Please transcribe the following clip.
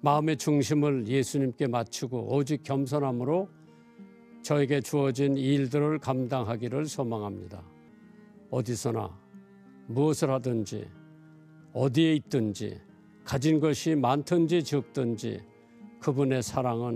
마음의 중심을 예수님께 맞추고 오직 겸손함으로 저에게 주어진 일들을 감당하기를 소망합니다. 어디서나 무엇을 하든지 어디에 있든지 가진 것이 많든지 적든지 그분의 사랑은